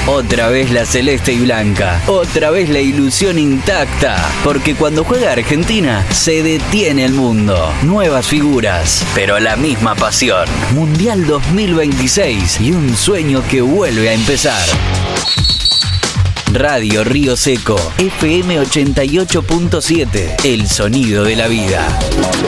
Otra vez la celeste y blanca. Otra vez la ilusión intacta. Porque cuando juega Argentina, se detiene el mundo. Nuevas figuras, pero la misma pasión. Mundial 2026 y un sueño que vuelve a empezar. Radio Río Seco, FM 88.7. El sonido de la vida.